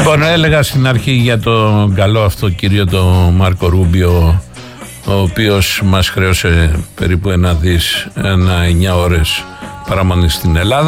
Λοιπόν, έλεγα στην αρχή για τον καλό αυτό κύριο τον Μάρκο Ρούμπιο, ο οποίος μας χρέωσε περίπου 1 δις, 9 ώρες παραμονή στην Ελλάδα.